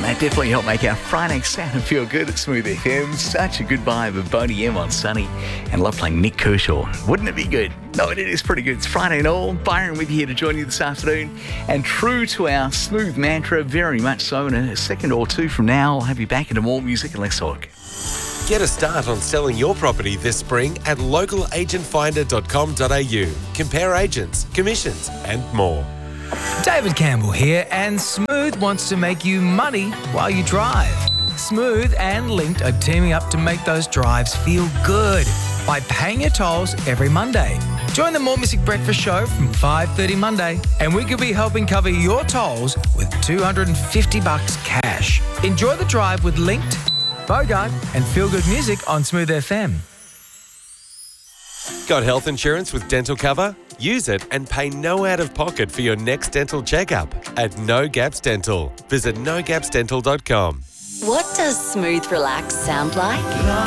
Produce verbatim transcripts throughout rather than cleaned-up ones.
that definitely helped make our Friday sound and feel good at Smooth F M. Such a good vibe of Boney M on Sunny, and love playing Nick Kershaw. Wouldn't it be good? No, it is pretty good. It's Friday and all. Byron with you here to join you this afternoon. And true to our smooth mantra, very much so, in a second or two from now, I'll have you back into more music and less talk. Get a start on selling your property this spring at local agent finder dot com dot a u. Compare agents, commissions and more. David Campbell here, and Smooth wants to make you money while you drive. Smooth and Linked are teaming up to make those drives feel good by paying your tolls every Monday. Join the More Music Breakfast Show from five thirty Monday, and we could be helping cover your tolls with two hundred fifty bucks cash. Enjoy the drive with Linked, Bogart and Feel Good Music on Smooth F M. Got health insurance with dental cover? Use it and pay no out-of-pocket for your next dental checkup at No Gaps Dental. Visit no gaps dental dot com. What does Smooth Relax sound like?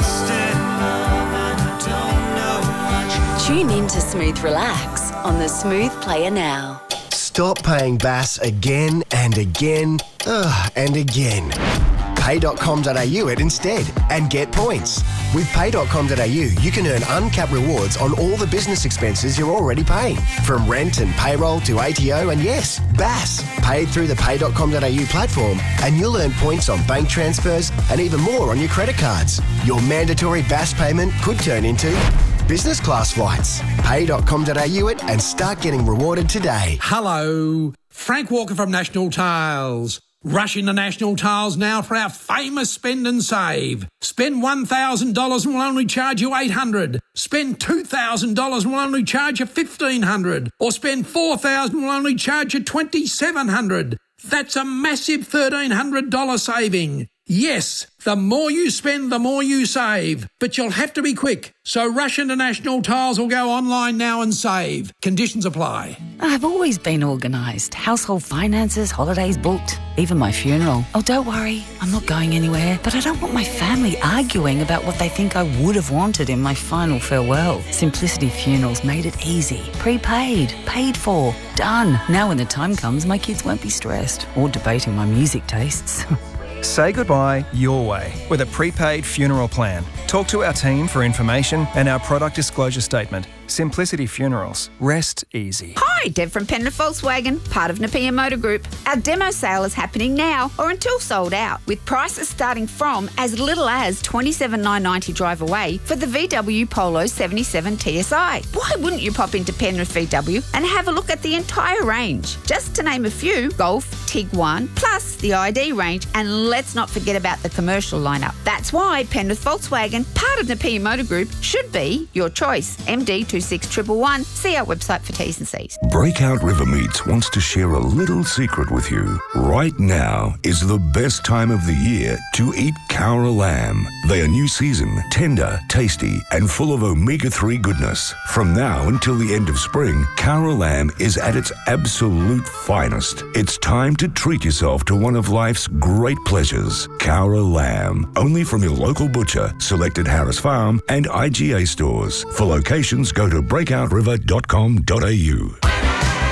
Tune in to Smooth Relax on the Smooth Player now. Stop paying Bass again and again, ugh, and again. pay dot com dot a u it instead and get points. With pay dot com dot a u, you can earn uncapped rewards on all the business expenses you're already paying. From rent and payroll to A T O and yes, B A S. Paid through the pay dot com dot a u platform, and you'll earn points on bank transfers and even more on your credit cards. Your mandatory B A S payment could turn into business class flights. pay dot com dot a u it and start getting rewarded today. Hello, Frank Walker from National Tiles. Rush into National Tiles now for our famous spend and save. Spend one thousand dollars and we'll only charge you eight hundred dollars. Spend two thousand dollars and we'll only charge you fifteen hundred dollars. Or spend four thousand dollars and we'll only charge you twenty-seven hundred dollars. That's a massive thirteen hundred dollars saving. Yes, the more you spend, the more you save. But you'll have to be quick. So rush into National Tiles or go online now and save. Conditions apply. I've always been organised. Household finances, holidays booked, even my funeral. Oh, don't worry, I'm not going anywhere. But I don't want my family arguing about what they think I would have wanted in my final farewell. Simplicity Funerals made it easy. Prepaid, paid for, done. Now when the time comes, my kids won't be stressed or debating my music tastes. Say goodbye your way with a prepaid funeral plan. Talk to our team for information and our product disclosure statement. Simplicity Funerals. Rest easy. Hi, Deb from Penrith Volkswagen, part of Napier Motor Group. Our demo sale is happening now or until sold out, with prices starting from as little as twenty-seven thousand nine hundred ninety dollars drive away for the V W Polo seventy-seven T S I. Why wouldn't you pop into Penrith V W and have a look at the entire range? Just to name a few, Golf, Tiguan, plus the I D range, and let's not forget about the commercial lineup. That's why Penrith Volkswagen, part of Napier Motor Group, should be your choice. M D two six one one one. See our website for T's and C's. Breakout River Meats wants to share a little secret with you. Right now is the best time of the year to eat Cowra lamb. They are new season, tender, tasty, and full of omega three goodness. From now until the end of spring, Cowra lamb is at its absolute finest. It's time to treat yourself to one of life's great pleasures. Cowra lamb, only from your local butcher, selected Harris Farm and I G A stores. For locations, go to breakout river dot com dot a u.